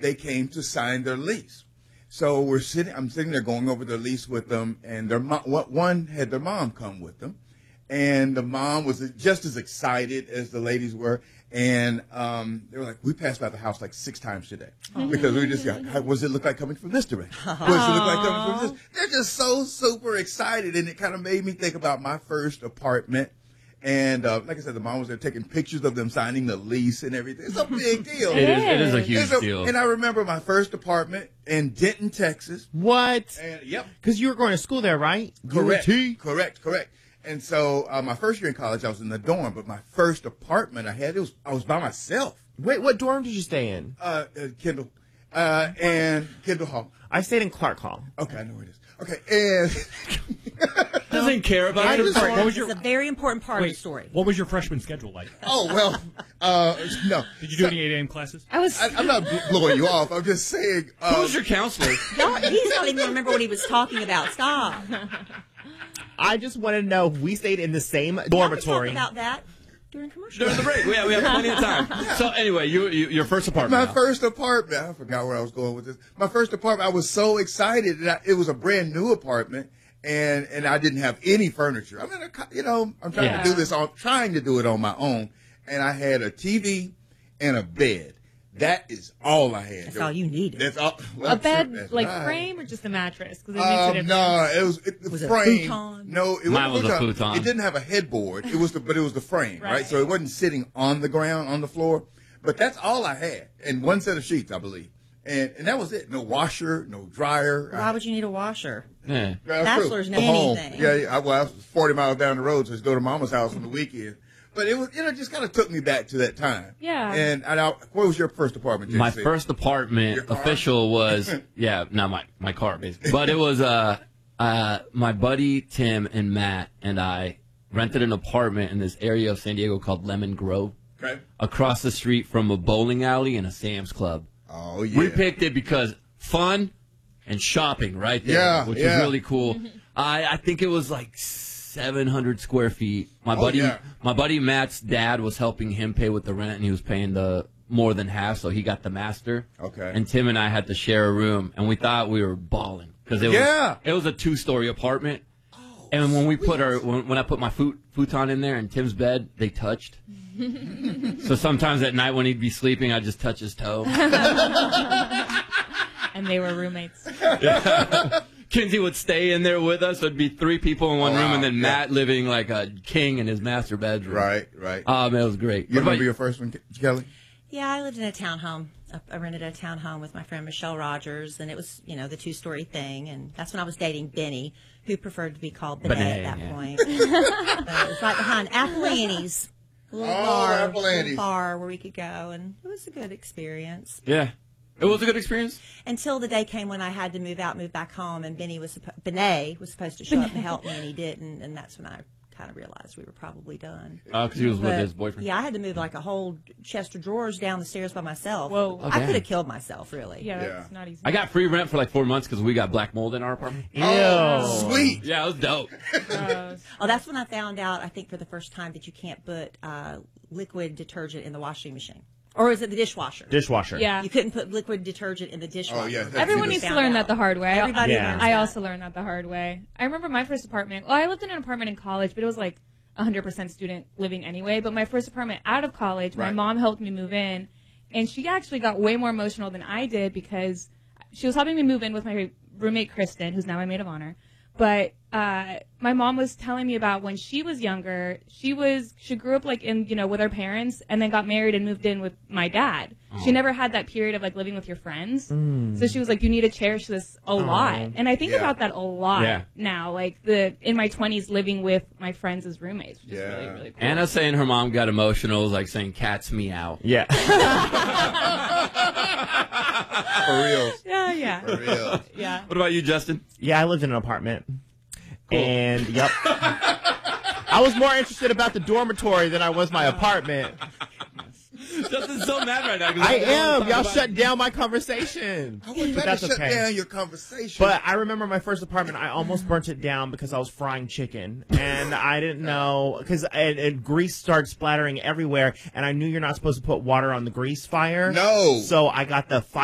they came to sign their lease. So I'm sitting there going over their lease with them, and one had their mom come with them, and the mom was just as excited as the ladies were, and they were like, we passed by the house like 6 times today because we just what does it look like coming from this direction? What does it look like coming from this? They're just so super excited, and it kind of made me think about my first apartment. And like I said, the mom was there taking pictures of them signing the lease and everything. It's a big deal. It is a huge deal. And I remember my first apartment in Denton, Texas. What? And, yep. Because you were going to school there, right? Correct. UT? Correct. And so my first year in college, I was in the dorm. But my first apartment I was by myself. Wait, what dorm did you stay in? Kendall. And Kendall Hall. I stayed in Clark Hall. Okay, I know where it is. Okay, and... Doesn't care about it. It's a very important part of the story. What was your freshman schedule like? Oh, well, no. Did you do any 8 a.m. classes? I'm not blowing you off. I'm just saying. Who was your counselor? He's not even going to remember what he was talking about. Stop. I just want to know if we stayed in the same dormitory. Talk about that during commercial. During the break. We have plenty of time. So anyway, your first apartment. My first apartment. I forgot where I was going with this. My first apartment, I was so excited. It was a brand new apartment. And I didn't have any furniture. I mean, I'm trying to do this trying to do it on my own. And I had a TV and a bed. That is all I had. That's all you needed. That's all. Well, a bed, frame, or just a mattress? Because it makes a difference. No, it was frame. A futon? No, it Mine was a futon. futon. It didn't have a headboard. But it was the frame, right? So it wasn't sitting on the ground, on the floor. But that's all I had. And one set of sheets, I believe. And that was it. No washer, no dryer. Why would you need a washer? Yeah. Bachelors know anything. Yeah. I was 40 miles down the road, so I just go to Mama's house on the weekend. But it was, just kind of took me back to that time. Yeah. And what was your first apartment, JC? My first apartment official was, not my car, basically. But it was my buddy Tim and Matt and I rented an apartment in this area of San Diego called Lemon Grove. Okay. Across the street from a bowling alley and a Sam's Club. Oh, yeah. We picked it because fun and shopping right there, which was really cool. I think it was like 700 square feet. My buddy Matt's dad was helping him pay with the rent, and he was paying the more than half, so he got the master. Okay. And Tim and I had to share a room, and we thought we were balling because it was a 2-story apartment. Oh, and when we put when I put my futon in there and Tim's bed, they touched. So sometimes at night when he'd be sleeping, I'd just touch his toe. And they were roommates. Kinsey would stay in there with us. It'd be 3 people in one room, and then Matt living like a king in his master bedroom. Right. Man, it was great. You remember your first one, Kelly? Yeah, I lived in a townhome. I rented a townhome with my friend Michelle Rogers, and it was, the 2-story thing. And that's when I was dating Benny, who preferred to be called Benet at that point. But it was right behind Apple Annie's. A little bar where we could go, and it was a good experience. Yeah. It was a good experience? Until the day came when I had to move back home, and Benet was supposed to show up and help me, and he didn't, and that's when I kind of realized we were probably done. Because he was with his boyfriend? Yeah, I had to move like a whole chest of drawers down the stairs by myself. Whoa. I could have killed myself, really. Yeah, that's not easy. I got free rent for like 4 months because we got black mold in our apartment. Ew. Oh, sweet. Yeah, it was dope. That's when I found out, I think for the first time, that you can't put liquid detergent in the washing machine. Or is it the dishwasher? Dishwasher. Yeah. You couldn't put liquid detergent in the dishwasher. Oh, yeah. Everyone needs to learn that the hard way. Everybody learns I that. also learned that the hard way. I remember my first apartment. Well, I lived in an apartment in college, but it was like 100% student living anyway. But my first apartment out of college, my mom helped me move in. And she actually got way more emotional than I did because she was helping me move in with my roommate, Kristen, who's now my maid of honor. But my mom was telling me about when she was younger, she grew up like in, with her parents and then got married and moved in with my dad. She never had that period of like living with your friends. So she was like, you need to cherish this a lot. And I think about that a lot now, like in my 20s living with my friends as roommates, which is really, really cool. Anna saying her mom got emotional was like saying cats meow. Yeah. For real. Yeah. For real. Yeah. What about you, Justin? Yeah, I lived in an apartment. Cool. And, I was more interested about the dormitory than I was my apartment. Justin's so mad right now. I am. Y'all shut down my conversation. I wouldn't But let that's you shut okay. down your conversation. But I remember my first apartment, I almost burnt it down because I was frying chicken. And I didn't know, and grease started splattering everywhere. And I knew you're not supposed to put water on the grease fire. No. So I got the